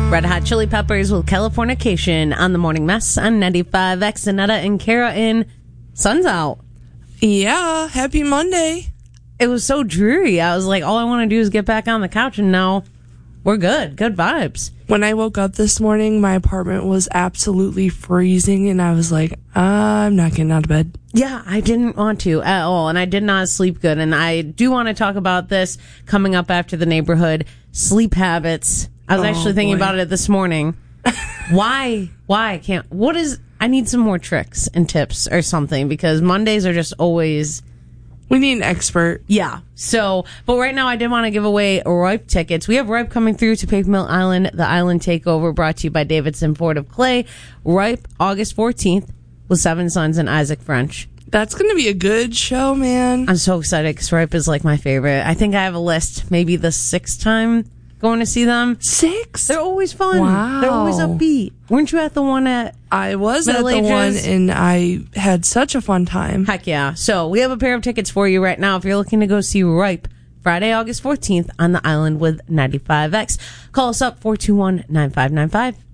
Red Hot Chili Peppers with Californication on the Morning Mess on 95X. Annetta and Kara in. Sun's out. Yeah, happy Monday. It was so dreary. I was like, all I want to do is get back on the couch, and now we're good. Good vibes. When I woke up this morning, my apartment was absolutely freezing, and I was like, I'm not getting out of bed. Yeah, I didn't want to at all, and I did not sleep good. And I do want to talk about this coming up after the neighborhood. Sleep habits. I was actually thinking about it this morning. Why I can't? I need some more tricks and tips or something, because Mondays are just always... We need an expert. Yeah. So, but right now I did want to give away Ripe tickets. We have Ripe coming through to Paper Mill Island, the Island Takeover, brought to you by Davidson Ford of Clay. Ripe, August 14th, with Seven Sons and Isaac French. That's going to be a good show, man. I'm so excited because Ripe is like my favorite. I think I have a list, maybe the 6th time going to see them. 6? They're always fun. Wow. They're always upbeat. Weren't you at the one at... I was Middle at the Ages? one, and I had such a fun time. Heck yeah. So we have a pair of tickets for you right now if you're looking to go see Ripe Friday, August 14th on the island with 95X. Call us up 421-9595.